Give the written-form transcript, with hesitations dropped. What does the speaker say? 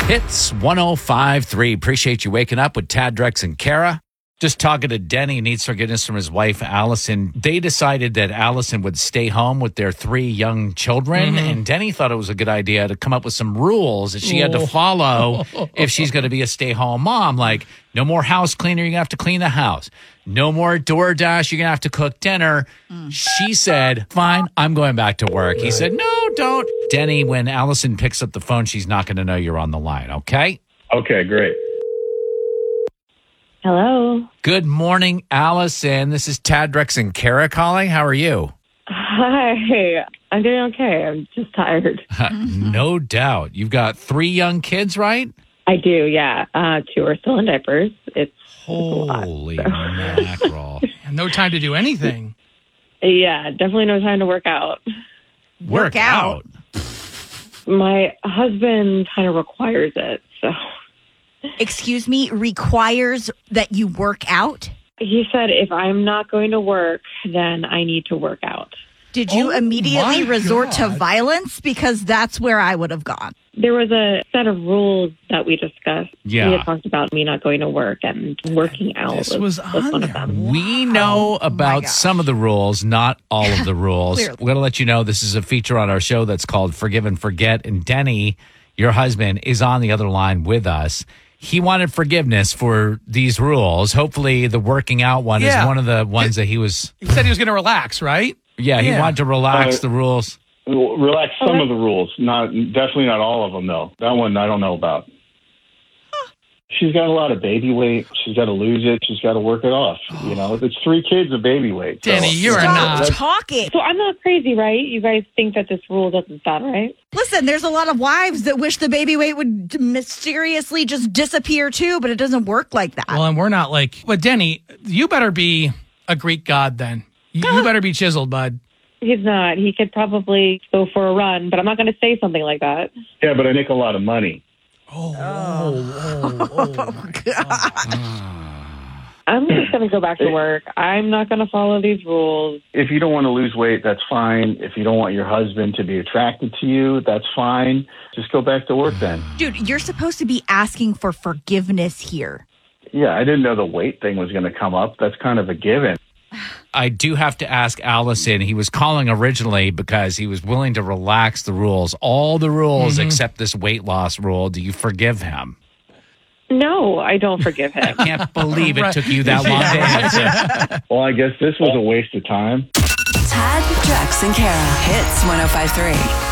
Hits 105.3. Appreciate you waking up with Tad, Drex, and Kara. Just talking to Denny, needs forgiveness from his wife, Allison. They decided that Allison would stay home with their 3 young children, and Denny thought it was a good idea to come up with some rules that she had to follow if she's going to be a stay-home mom. Like, no more house cleaner, you're going to have to clean the house. No more DoorDash, you're going to have to cook dinner. She said, fine, I'm going back to work. He said, no, don't. Denny, when Allison picks up the phone, she's not going to know you're on the line, okay? Okay, great. Hello. Good morning, Allison. This is Tad, Drex, and Kara calling. How are you? Hi. I'm doing okay. I'm just tired. No doubt. You've got 3 young kids, right? I do, yeah. 2 are still in diapers. It's Holy mackerel. No time to do anything. yeah, definitely no time to work out. Work out? My husband kind of requires it, so. Excuse me, requires that you work out? He said if I'm not going to work, then I need to work out. Did you immediately my resort to God. violence? Because that's where I would have gone. There was a set of rules that we discussed. Yeah. We had talked about me not going to work and working out This was on one of there. them. We know about gosh. some of the rules, not all of the rules. Clearly. We're going to let you know this is a feature on our show that's called Forgive and Forget. And Denny, your husband, is on the other line with us. He wanted forgiveness for these rules. Hopefully the working out one is Yeah. one of the ones that he was... He said he was going to relax, right? Yeah, he wanted to relax the rules. Relax some of the rules. Definitely not all of them, though. That one I don't know about. She's got a lot of baby weight. She's got to lose it. She's got to work it off. You know, it's 3 kids of baby weight. Danny, you're Stop not. talking. So I'm not crazy, right? You guys think that this rule doesn't sound right? Listen, there's a lot of wives that wish the baby weight would mysteriously just disappear too, but it doesn't work like that. Well, and we're not like... But Denny, you better be a Greek god then. You better be chiseled, bud. He's not. He could probably go for a run, but I'm not going to say something like that. Yeah, but I make a lot of money. I'm just going to go back to work. I'm not going to follow these rules. If you don't want to lose weight, that's fine. If you don't want your husband to be attracted to you, that's fine. Just go back to work then. Dude, you're supposed to be asking for forgiveness here. Yeah, I didn't know the weight thing was going to come up. That's kind of a given. I do have to ask Allison. He was calling originally because he was willing to relax the rules, all the rules except this weight loss rule. Do you forgive him? No, I don't forgive him. I can't believe it took you that long to answer. Well, I guess this was a waste of time. Tad, Drex, and Kara. Hits 105.3.